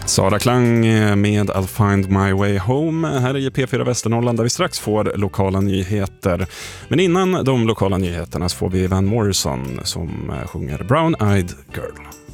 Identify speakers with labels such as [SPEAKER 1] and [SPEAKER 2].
[SPEAKER 1] Sara Klang med I'll find my way home. Här är P4 Västernorrland där vi strax får lokala nyheter. Men innan de lokala nyheterna så får vi Van Morrison som sjunger Brown Eyed Girl.